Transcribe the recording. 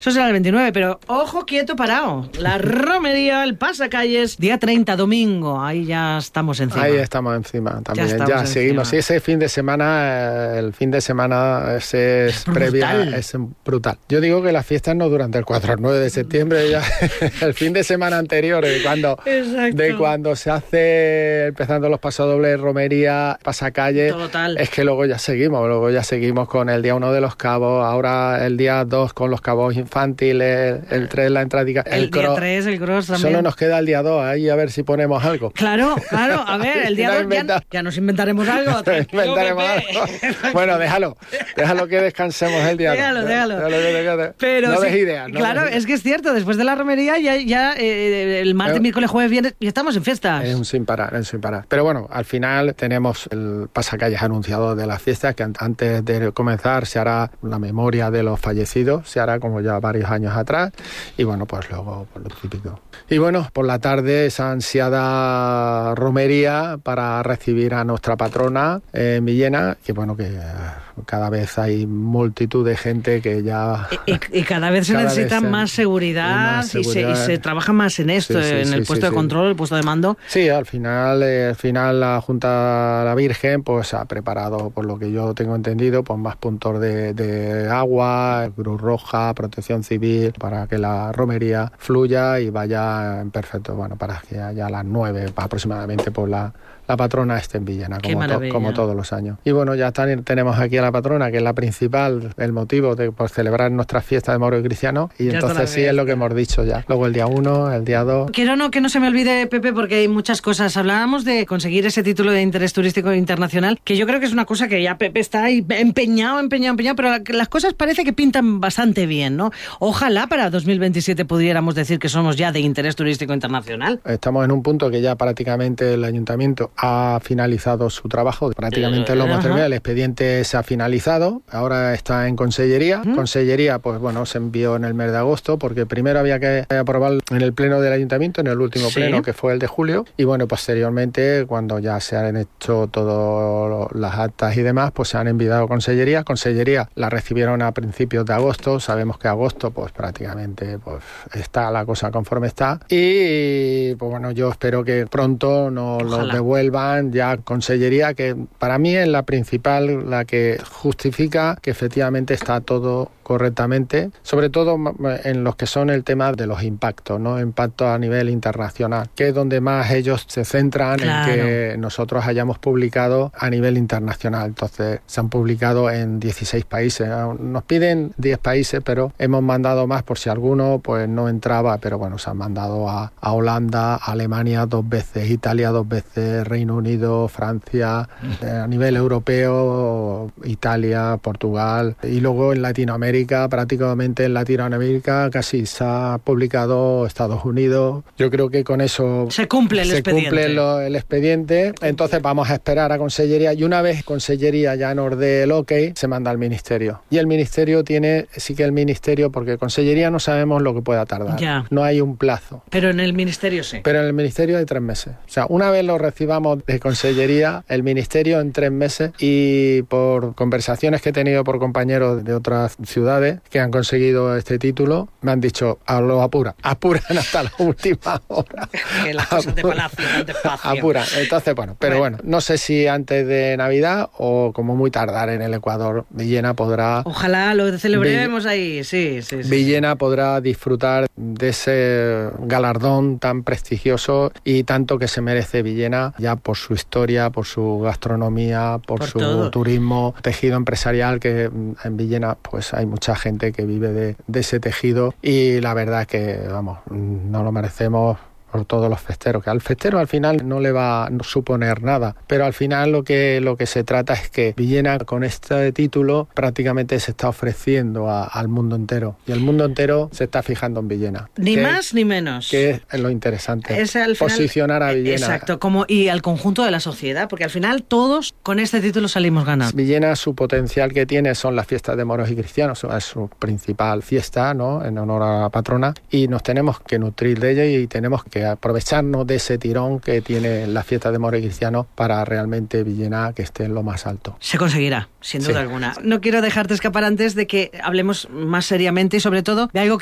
Eso será el 29, pero ojo quieto parado. La romería, el pasacalles, día 30, domingo. Ahí ya estamos encima. Ahí estamos encima también. Ya seguimos. Sí, ese fin de semana, el fin de semana ese es previa, es brutal. Yo digo que las fiestas no duran del 4 al 9 de septiembre, ya el fin de semana anterior, de cuando se hace, empezando los pasodobles, romería, pasacalles. Total. Es que luego ya seguimos con el día 1 de los cabos, ahora el día 2 con los cabos infantiles, el 3 la entradica, el día 3 el cross también. Solo nos queda el día 2, ahí a ver si ponemos algo. Claro, a ver, el día 2 ya nos inventaremos algo. Inventaremos algo. Bueno, déjalo que descansemos el día 2. Déjalo. Pero no sí, des ideas. Claro, es que es cierto, después de la romería ya el martes, miércoles, jueves, viernes, y estamos en fiestas. Es un sin parar. Pero bueno, al final tenemos el pasacalles anunciado de las fiestas, que antes de comenzar se hará la memoria de los fallecidos, se hará como ya varios años atrás, y bueno, pues luego por lo típico. Y bueno, por la tarde esa ansiada romería para recibir a nuestra patrona en Villena, que bueno, que cada vez hay multitud de gente que ya... Y cada vez se necesita más seguridad, y se trabaja más en esto, en el puesto de control, el puesto de mando. Sí, al final la Junta la Virgen pues ha preparado, por lo que yo tengo entendido, pues más puntos de agua, Cruz Roja, Protección Civil, para que la romería fluya y vaya en perfecto, bueno, para que haya a las 9 aproximadamente por la patrona esté en Villena, como todos los años. Y bueno, ya tenemos aquí a la patrona, que es la principal, el motivo de celebrar nuestras fiestas de moros y cristianos, y ya entonces sí es lo que hemos dicho ya. Luego el día 1, el día 2... Quiero que no se me olvide, Pepe, porque hay muchas cosas. Hablábamos de conseguir ese título de interés turístico internacional, que yo creo que es una cosa que ya Pepe está ahí empeñado, pero las cosas parece que pintan bastante bien, ¿no? Ojalá para 2027 pudiéramos decir que somos ya de interés turístico internacional. Estamos en un punto que ya prácticamente el ayuntamiento ha finalizado su trabajo, prácticamente lo hemos terminado, el expediente se ha finalizado, ahora está en consellería. Consellería, pues bueno, se envió en el mes de agosto, porque primero había que aprobar en el pleno del ayuntamiento, en el último pleno, que fue el de julio, y bueno, posteriormente, cuando ya se han hecho todas las actas y demás, pues se han enviado a consellería. Consellería la recibieron a principios de agosto, sabemos que agosto, pues prácticamente pues está la cosa conforme está, y pues bueno, yo espero que pronto nos lo devuelvan ya consellería, que para mí es la principal, la que justifica que efectivamente está todo correctamente, sobre todo en los que son el tema de los impactos, ¿no? Impactos a nivel internacional, que es donde más ellos se centran en que nosotros hayamos publicado a nivel internacional. Entonces se han publicado en 16 países. Nos piden 10 países, pero hemos mandado más por si alguno pues no entraba, pero bueno, se han mandado a Holanda, a Alemania 2 veces, Italia 2 veces, Reino Unido, Francia, a nivel europeo, Italia, Portugal, y luego en Latinoamérica, prácticamente en Latinoamérica casi se ha publicado Estados Unidos. Yo creo que con eso se cumple el expediente. Entonces vamos a esperar a consellería, y una vez consellería ya nos dé el ok, se manda al ministerio. Y el ministerio porque consellería no sabemos lo que pueda tardar. Ya. No hay un plazo. Pero en el ministerio sí. Pero en el ministerio hay 3 meses. O sea, una vez lo recibamos de consellería, el ministerio en 3 meses, y por conversaciones que he tenido por compañeros de otras ciudades que han conseguido este título, me han dicho, apuran hasta la última hora. Que las cosas de palacio, no de espacio. Apuran. Entonces, bueno, no sé si antes de Navidad o como muy tardar en el Ecuador, Villena podrá... Ojalá lo celebremos ahí, sí. Villena podrá disfrutar de ese galardón tan prestigioso y tanto que se merece Villena, ya por su historia, por su gastronomía, por su todo. Turismo, tejido empresarial, que en Villena pues hay mucha gente que vive de ese tejido, y la verdad es que, vamos, no lo merecemos por todos los festeros, que al festero al final no le va a suponer nada, pero al final lo que se trata es que Villena con este título prácticamente se está ofreciendo al mundo entero, y el mundo entero se está fijando en Villena. Ni más ni menos. Que es lo interesante, al final, posicionar a Villena. Exacto, y al conjunto de la sociedad, porque al final todos con este título salimos ganando. Villena, su potencial que tiene son las fiestas de moros y cristianos, es su principal fiesta, ¿no?, en honor a la patrona, y nos tenemos que nutrir de ella y tenemos que que aprovecharnos de ese tirón que tiene la fiesta de Moros y Cristianos para realmente Villena que esté en lo más alto. Se conseguirá, sin duda alguna. No quiero dejarte escapar antes de que hablemos más seriamente y sobre todo de algo